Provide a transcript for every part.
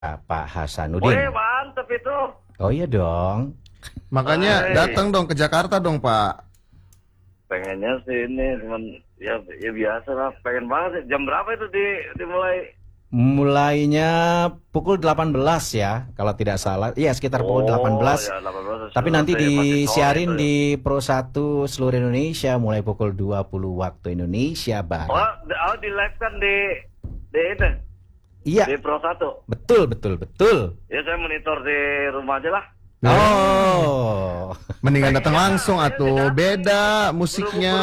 Pak Hasanuddin. Boleh mantep itu. Oh iya dong. Makanya datang dong ke Jakarta dong, Pak. Pengennya sih ini, cuman ya biasa lah. Pengen banget. Jam berapa itu dimulai? Mulainya pukul 18 ya, kalau tidak salah. Iya, sekitar pukul 18. Ya, 18 Tapi nanti masih disiarin sore itu ya. di Pro 1 seluruh Indonesia mulai pukul 20 waktu Indonesia Barat. Oh, di live kan di itu. Iya, Di Pro 1. betul. Ya saya monitor di rumah aja lah. Oh. Mendingan datang langsung atuh, beda musiknya.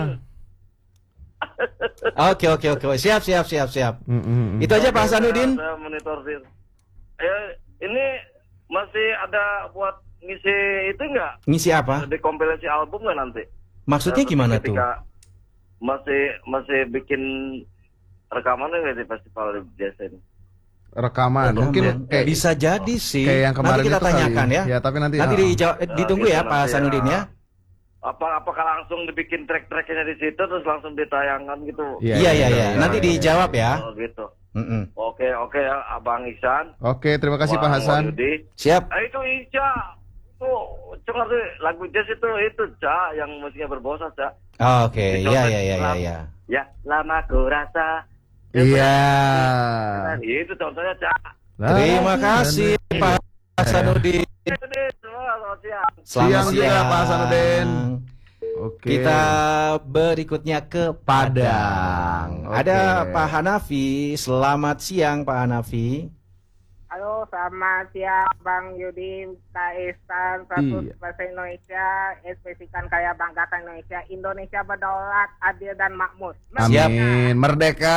Oke. Siap. Itu aja Pak Hasanuddin. Saya monitor di. Ini masih ada buat ngisi itu enggak? Ngisi apa? Di kompilasi album nggak nanti? Maksudnya gimana tuh? Ketika masih bikin rekaman nggak di festival jazz ini? Rekaman, mungkin kayak bisa jadi sih. kayak yang kemarin nanti kita itu kali. tanyakan ya. Ya, tapi nanti ditunggu gitu ya Pak nanti Hasanuddin ya. Apakah langsung dibikin track-tracknya di situ terus langsung ditayangkan gitu? Iya. Nanti dijawab ya. Oh gitu. Mm-mm. Oke ya Abang Iksan. Oke, terima kasih Pak Bang Hasan. Wahyudi. Siap. Itu Ica. Tuh, dengar tuh lagu jazz itu Ca yang musiknya berbosa Ca. Oke, Itu iya. Ya, lama ku rasa. Iya. Itu contohnya Ca. Terima kasih Pak Hasanuddin. Selamat siang. Selamat Siang juga, Pak Hasanuddin. Oke. Kita berikutnya ke Padang. Oke. Ada Pak Hanafi. Selamat siang Pak Hanafi. Halo, selamat siang Bang Yudi, Kak Ihsan, Iya. bahasa Indonesia, ekspresikan kaya banggakan Indonesia. Indonesia berdaulat, adil dan makmur. Siap. Amin. Merdeka.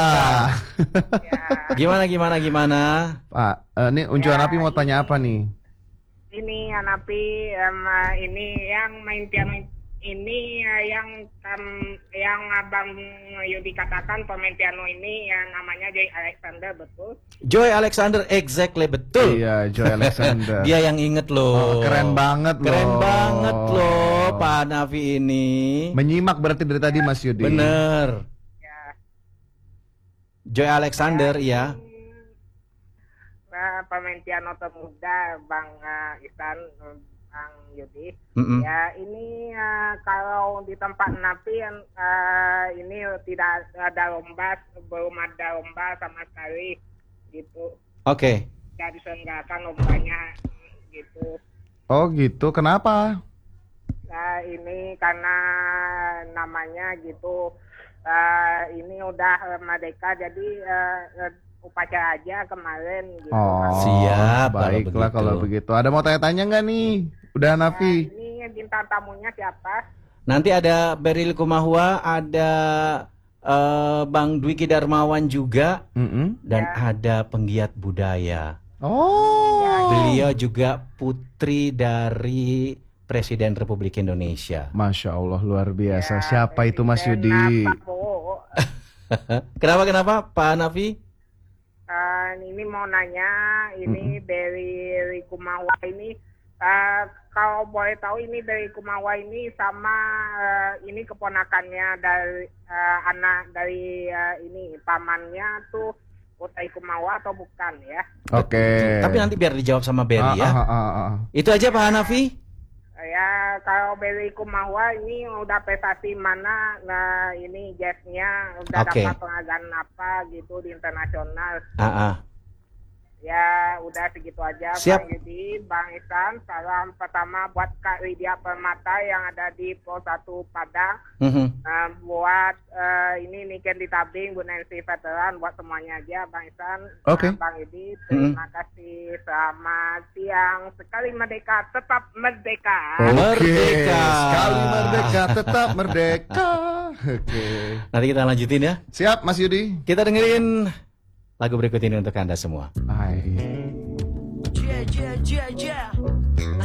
Ya, Gimana? Pak, ini Unjuan Api mau tanya apa nih? ini Hanapi, ini yang main piano ini yang Abang Yudi katakan pemain piano ini yang namanya Joy Alexander, betul? Joy Alexander, exactly, betul. Iya, Joy Alexander. Dia yang inget loh. Keren banget loh. Pak Hanafi ini. Menyimak berarti dari tadi Mas Yudi. Bener. Ya. Joy Alexander, ya. Pemain piano termuda Bang Ihsan, Bang Yudi. Mm-mm. Ya, ini kalau di tempat Napi ini tidak ada lomba, belum ada lomba sama sekali gitu. Oke. Tidak diselenggarakan lombanya gitu. Oh gitu, kenapa? Ini karena namanya gitu, ini udah merdeka jadi upacara aja kemarin gitu. Oh, Siap, kalau baiklah begitu. kalau begitu. Ada mau tanya-tanya nggak nih? Udah Nafi? Ini bintang tamunya siapa? Nanti ada Beril Kumahua, ada Bang Dwiki Darmawan juga, dan ada penggiat budaya. Oh. Beliau juga putri dari Presiden Republik Indonesia. Masya Allah luar biasa. Siapa itu Mas Yudi? Prabowo. Kenapa Pak Hanafi? Ini mau nanya, ini dari Kumawa ini, kalau boleh tahu ini dari Kumawa ini sama ini keponakannya dari anak dari ini pamannya tuh Utai Kumawa atau bukan ya? Oke. Tapi nanti biar dijawab sama Berry ya. Itu aja Pak Hanafi. Ya, kalau Berry Kumawa ini udah prestasi mana, nah ini jazznya udah Oke. dapat penghargaan apa gitu di internasional. Ya, udah segitu aja. Siap. Bang Yudi, Bang Ihsan, salam pertama buat Kak Widya Permata yang ada di Pro 1 Padang. Buat ini Niken di Tabing, Bu Nancy Veteran, buat semuanya aja, Bang Ihsan. Oke. Bang Yudi, terima kasih. Selamat siang. Sekali merdeka, tetap merdeka. Merdeka. Sekali merdeka, tetap merdeka. Oke. Nanti kita lanjutin ya. Siap Mas Yudi. Kita dengerin lagu berikut ini untuk Anda semua. Hai. Yeah.